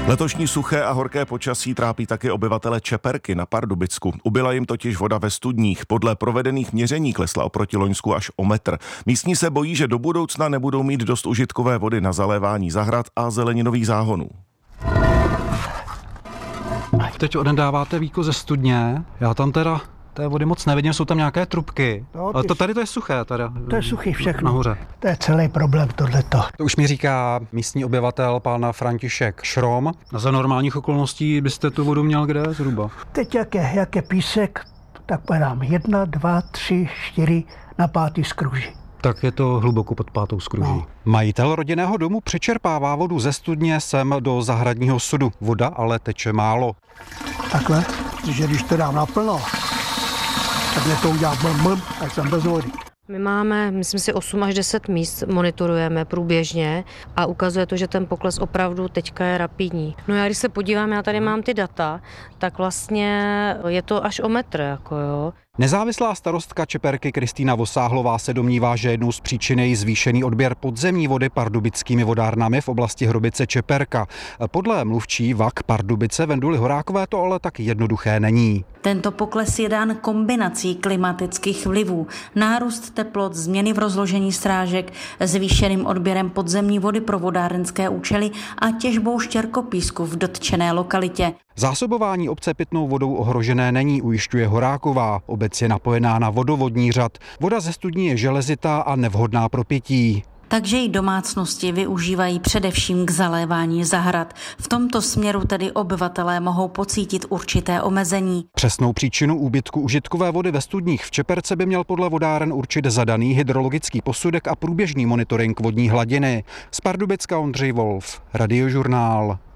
Letošní suché a horké počasí trápí taky obyvatele Čeperky na Pardubicku. Ubyla jim totiž voda ve studních. Podle provedených měření klesla oproti loňsku až o metr. Místní se bojí, že do budoucna nebudou mít dost užitkové vody na zalévání zahrad a zeleninových záhonů. Teď odendáváte víko ze studně, já tam teda té vody moc nevidím, jsou tam nějaké trubky. No, ale tady to je suché. To je suchý všechno. Nahoře. To je celý problém tohleto. To už mi říká místní obyvatel pan František Šrom. A za normálních okolností byste tu vodu měl kde zhruba? Teď jak je písek, tak podám 1, 2, 3, 4 na 5. skruži. Tak je to hluboko pod 5. skruží. No. Majitel rodinného domu přečerpává vodu ze studně sem do zahradního sudu. Voda ale teče málo. Takhle, že když to dám naplno, takhle to udělám tak jsem bez vody. My máme, myslím si, 8 až 10 míst monitorujeme průběžně a ukazuje to, že ten pokles opravdu teďka je rapidní. No já když se podívám, já tady mám ty data, tak vlastně je to až o metr, jo. Nezávislá starostka Čeperky Kristýna Vosáhlová se domnívá, že jednou z příčin je zvýšený odběr podzemní vody pardubickými vodárnami v oblasti Hrobice Čeperka. Podle mluvčí VAK Pardubice Venduly Horákové to ale tak jednoduché není. Tento pokles je dán kombinací klimatických vlivů, nárůst teplot, změny v rozložení srážek, zvýšeným odběrem podzemní vody pro vodárenské účely a těžbou štěrkopísku v dotčené lokalitě. Zásobování obce pitnou vodou ohrožené není, ujišťuje Horáková. Obec je napojená na vodovodní řad. Voda ze studní je železitá a nevhodná pro pití. Takže ji domácnosti využívají především k zalévání zahrad. V tomto směru tedy obyvatelé mohou pocítit určité omezení. Přesnou příčinu úbytku užitkové vody ve studních v Čeperce by měl podle vodáren určit zadaný hydrologický posudek a průběžný monitoring vodní hladiny. Z Pardubicka Ondřej Wolf, Radiožurnál.